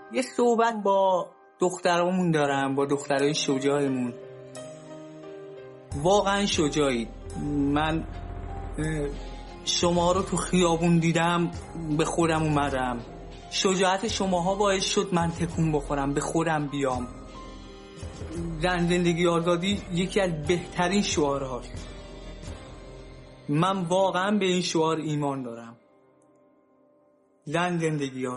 یه صحبت با دخترامون دارم، با دخترای شجاعمون. واقعا شجاعید. من شما رو تو خیابون دیدم، به خودم اومدم. شجاعت شماها باعث شد من تکون بخورم، به خودم بیام. زن زندگی آزادی یکی از بهترین شعارهاست. من واقعا به این شعار ایمان دارم. زن زندگی آزادی.